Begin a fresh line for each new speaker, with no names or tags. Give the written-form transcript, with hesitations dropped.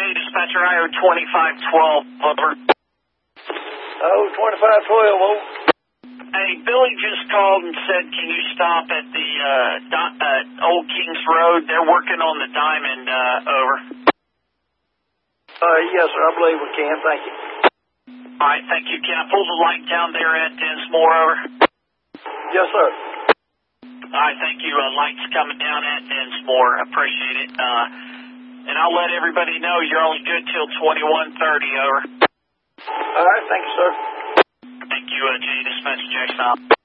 Dispatcher, I heard 2512, over.
Oh, 2512, oh.
Hey, Billy just called and said, can you stop at the Old Kings Road? They're working on the diamond, over.
Yes, sir, I believe we can, thank you.
All right, thank you. Can I pull the light down there at Dinsmore, over?
Yes, sir.
All right, thank you. Light's coming down at Dinsmore. Appreciate it. And I'll let everybody know you're only good till 21:30, over.
All right, thank you, sir.
Thank you, J. Dispatcher Jackson.